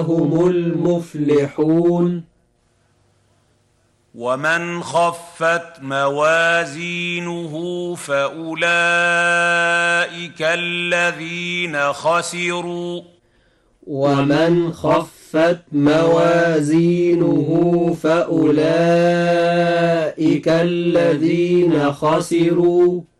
هم المفلحون. ومن خفت موازينه فأولئك الذين خسروا ومن خفت موازينه فأولئك الذين خسروا